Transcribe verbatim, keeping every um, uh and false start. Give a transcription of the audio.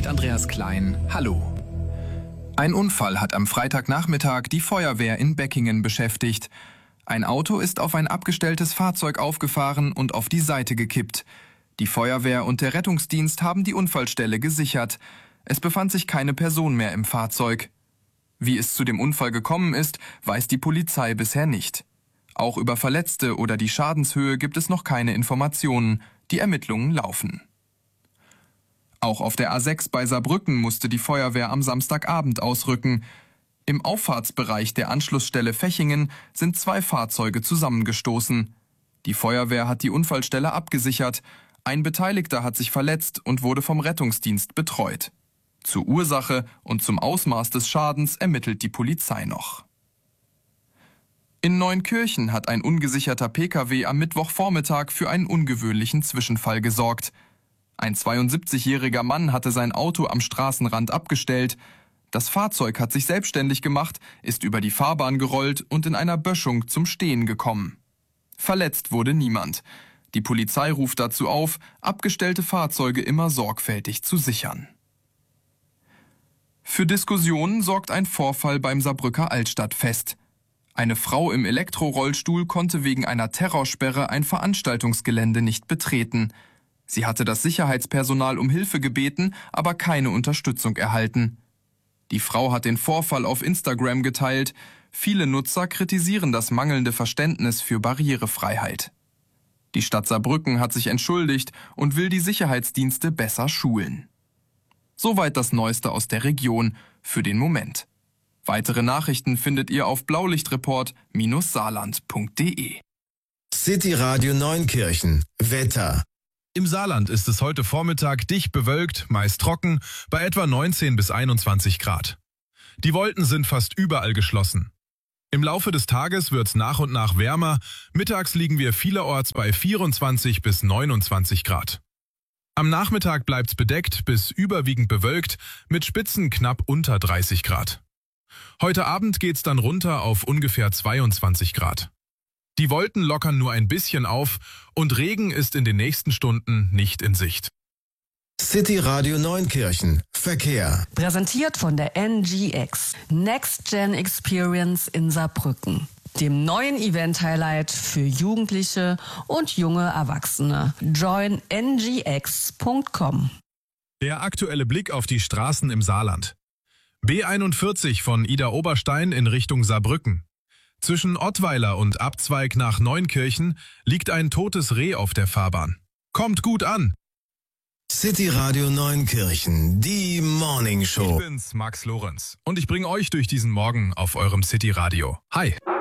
mit Andreas Klein. Hallo. Ein Unfall hat am Freitagnachmittag die Feuerwehr in Beckingen beschäftigt. Ein Auto ist auf ein abgestelltes Fahrzeug aufgefahren und auf die Seite gekippt. Die Feuerwehr und der Rettungsdienst haben die Unfallstelle gesichert. Es befand sich keine Person mehr im Fahrzeug. Wie es zu dem Unfall gekommen ist, weiß die Polizei bisher nicht. Auch über Verletzte oder die Schadenshöhe gibt es noch keine Informationen. Die Ermittlungen laufen. Auch auf der A sechs bei Saarbrücken musste die Feuerwehr am Samstagabend ausrücken. Im Auffahrtsbereich der Anschlussstelle Fechingen sind zwei Fahrzeuge zusammengestoßen. Die Feuerwehr hat die Unfallstelle abgesichert. Ein Beteiligter hat sich verletzt und wurde vom Rettungsdienst betreut. Zur Ursache und zum Ausmaß des Schadens ermittelt die Polizei noch. In Neunkirchen hat ein ungesicherter Pkw am Mittwochvormittag für einen ungewöhnlichen Zwischenfall gesorgt. Ein zweiundsiebzigjähriger Mann hatte sein Auto am Straßenrand abgestellt. Das Fahrzeug hat sich selbstständig gemacht, ist über die Fahrbahn gerollt und in einer Böschung zum Stehen gekommen. Verletzt wurde niemand. Die Polizei ruft dazu auf, abgestellte Fahrzeuge immer sorgfältig zu sichern. Für Diskussionen sorgt ein Vorfall beim Saarbrücker Altstadtfest. Eine Frau im Elektrorollstuhl konnte wegen einer Terrorsperre ein Veranstaltungsgelände nicht betreten. Sie hatte das Sicherheitspersonal um Hilfe gebeten, aber keine Unterstützung erhalten. Die Frau hat den Vorfall auf Instagram geteilt. Viele Nutzer kritisieren das mangelnde Verständnis für Barrierefreiheit. Die Stadt Saarbrücken hat sich entschuldigt und will die Sicherheitsdienste besser schulen. Soweit das Neueste aus der Region für den Moment. Weitere Nachrichten findet ihr auf blaulichtreport Bindestrich saarland punkt de. City Radio Neunkirchen. Wetter. Im Saarland ist es heute Vormittag dicht bewölkt, meist trocken, bei etwa neunzehn bis einundzwanzig Grad. Die Wolken sind fast überall geschlossen. Im Laufe des Tages wird's nach und nach wärmer, mittags liegen wir vielerorts bei vierundzwanzig bis neunundzwanzig Grad. Am Nachmittag bleibt's bedeckt bis überwiegend bewölkt, mit Spitzen knapp unter dreißig Grad. Heute Abend geht's dann runter auf ungefähr zweiundzwanzig Grad. Die Wolken lockern nur ein bisschen auf und Regen ist in den nächsten Stunden nicht in Sicht. City Radio Neunkirchen. Verkehr. Präsentiert von der N G X. Next Gen Experience in Saarbrücken. Dem neuen Event-Highlight für Jugendliche und junge Erwachsene. join n g x punkt com. Der aktuelle Blick auf die Straßen im Saarland. B einundvierzig von Idar-Oberstein in Richtung Saarbrücken. Zwischen Ottweiler und Abzweig nach Neunkirchen liegt ein totes Reh auf der Fahrbahn. Kommt gut an! City Radio Neunkirchen, die Morning Show. Ich bin's, Max Lorenz, und ich bringe euch durch diesen Morgen auf eurem City Radio. Hi!